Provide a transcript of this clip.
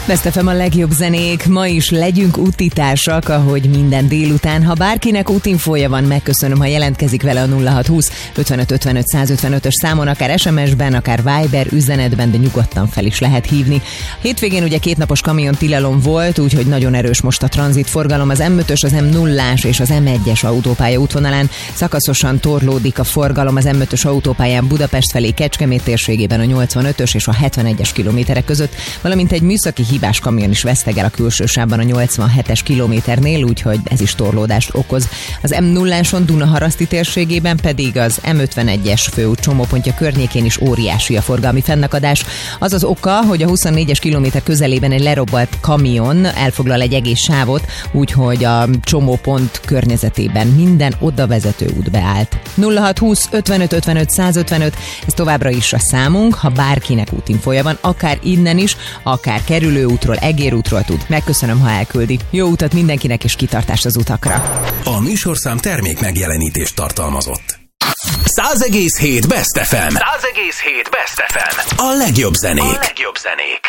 Best FM a legjobb zenék, ma is legyünk útitársak, ahogy minden délután. Ha bárkinek útinfója van, megköszönöm, ha jelentkezik vele a 0620 55 55 155-ös számon, akár SMS-ben, akár Viber üzenetben, de nyugodtan fel is lehet hívni. Hétvégén ugye 2 napos kamiontilalom volt, úgyhogy nagyon erős most a tranzitforgalom. Az M5-ös, az M0-ás és az M1-es autópálya útvonalán szakaszosan torlódik a forgalom. Az M5-ös autópályán Budapest felé Kecskemét térségében a 85-ös és a 71-es kilométerek között, valamint egy műszaki hibás kamion is vesztegel a külső sávban a 87-es kilométernél, úgyhogy ez is torlódást okoz. Az M0-áson Dunaharaszti térségében pedig az M51-es főút csomópontja környékén is óriási a forgalmi fennakadás. Az az oka, hogy a 24-es kilométer közelében egy lerobbant kamion elfoglal egy egész sávot, úgyhogy a csomópont környezetében minden odavezető út beállt. 0620 55 55 155, ez továbbra is a számunk, ha bárkinek útinfója van, akár innen is, akár Kerülőútról, Egérútról tud. Megköszönöm, ha elküldi. Jó utat mindenkinek, és kitartást az utakra. A műsorszám termék megjelenítést tartalmazott. 100,7 Best FM. 100,7 Best FM. A legjobb zenék. A legjobb zenék.